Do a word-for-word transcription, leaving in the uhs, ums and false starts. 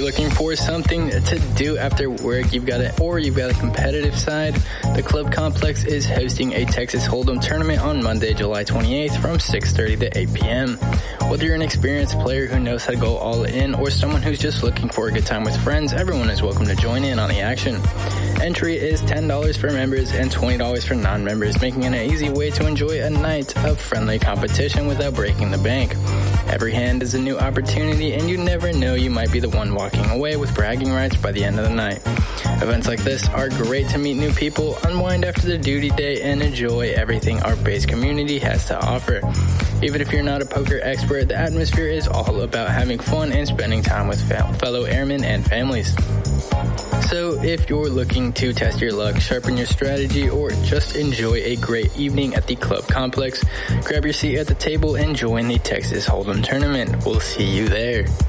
looking for something to do after work, you've got it, or you've got a competitive side, the Club Complex is hosting a Texas Hold'em tournament on Monday, July twenty-eighth from six thirty to eight p.m. Whether you're an experienced player who knows how to go all in or someone who's just looking for a good time with friends, everyone is welcome to join in on the action. Entry is ten dollars for members and twenty dollars for non-members, making it an easy way to enjoy a night of friendly competition without breaking the bank. Every hand is a new opportunity, and you never know, you might be the one walking away with bragging rights by the end of the night. Events like this are great to meet new people, unwind after the duty day, and enjoy everything our base community has to offer. Even if you're not a poker expert, the atmosphere is all about having fun and spending time with fellow airmen and families. So if you're looking to test your luck, sharpen your strategy, or just enjoy a great evening at the Club Complex, grab your seat at the table and join the Texas Hold'em tournament. We'll see you there.